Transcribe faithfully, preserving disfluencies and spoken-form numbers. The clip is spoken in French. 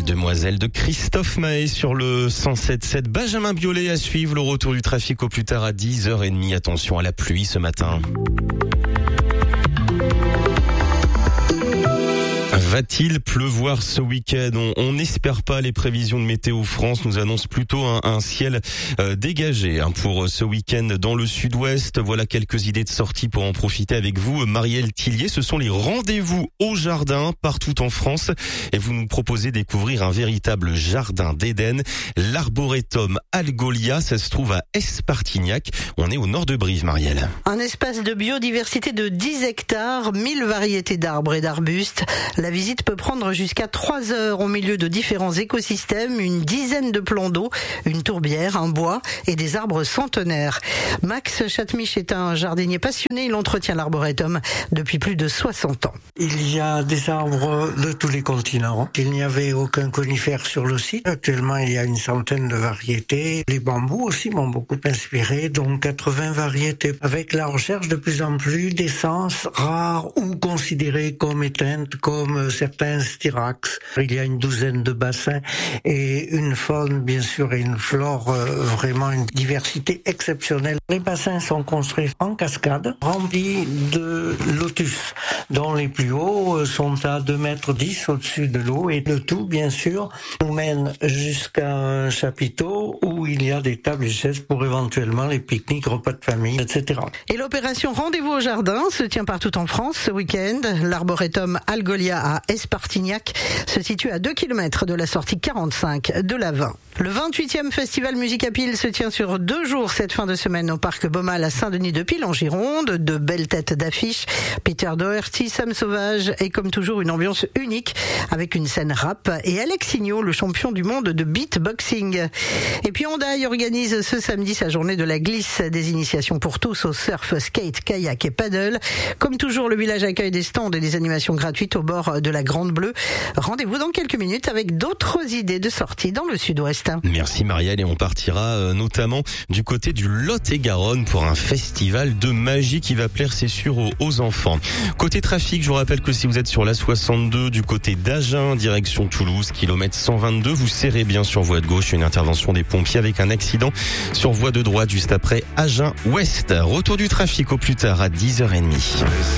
Demoiselle de Christophe Maé sur le cent sept virgule sept. Benjamin Biolay à suivre. Le retour du trafic au plus tard à dix heures trente. Attention à la pluie ce matin. Va-t-il pleuvoir ce week-end? On n'espère pas. Les prévisions de Météo France nous annoncent plutôt un, un ciel euh, dégagé hein, pour ce week-end dans le sud-ouest. Voilà quelques idées de sortie pour en profiter avec vous. Marielle Tillier, ce sont les rendez-vous au jardin partout en France. Et vous nous proposez de découvrir un véritable jardin d'Éden. L'Arboretum Algolia, ça se trouve à Espartignac. On est au nord de Brive, Marielle. Un espace de biodiversité de dix hectares, mille variétés d'arbres et d'arbustes. La visite peut prendre jusqu'à trois heures au milieu de différents écosystèmes, une dizaine de plans d'eau, une tourbière, un bois et des arbres centenaires. Max Chatmich est un jardinier passionné, il entretient l'arboretum depuis plus de soixante ans. Il y a des arbres de tous les continents. Il n'y avait aucun conifère sur le site. Actuellement, il y a une centaine de variétés. Les bambous aussi m'ont beaucoup inspiré, donc quatre-vingts variétés, avec la recherche de plus en plus d'essences rares ou considérées comme éteintes, comme certains styrax. Il y a une douzaine de bassins et une faune, bien sûr, et une flore, euh, vraiment une diversité exceptionnelle. Les bassins sont construits en cascade, remplis de lotus, dont les plus hauts sont à deux mètres dix au-dessus de l'eau. Et le tout, bien sûr, nous mène jusqu'à un chapiteau où il y a des tables et chaises pour éventuellement les pique-niques, repas de famille, et cetera. Et l'opération Rendez-vous au jardin se tient partout en France ce week-end. L'Arboretum Algolia à Espartignac se situe à deux kilomètres de la sortie quarante-cinq de l'A vingt. Le vingt-huitième festival Musique à Pile se tient sur deux jours cette fin de semaine au parc Baumal à Saint-Denis-de-Pile en Gironde. De belles têtes d'affiches, Peter Doherty, Sam Sauvage et comme toujours une ambiance unique avec une scène rap et Alex Signot, le champion du monde de beatboxing. Et puis Hondaï organise ce samedi sa journée de la glisse, des initiations pour tous au surf, skate, kayak et paddle. Comme toujours, le village accueille des stands et des animations gratuites au bord de la Grande Bleue. Rendez-vous dans quelques minutes avec d'autres idées de sortie dans le sud-ouest. Merci Marielle, et on partira euh, notamment du côté du Lot-et-Garonne pour un festival de magie qui va plaire, c'est sûr, aux, aux enfants. Côté trafic, je vous rappelle que si vous êtes sur la soixante-deux du côté d'Agen, direction Toulouse, kilomètre cent vingt-deux, vous serrez bien sur voie de gauche. Une intervention des pompiers avec un accident sur voie de droite juste après Agen Ouest. Retour du trafic au plus tard à dix heures trente.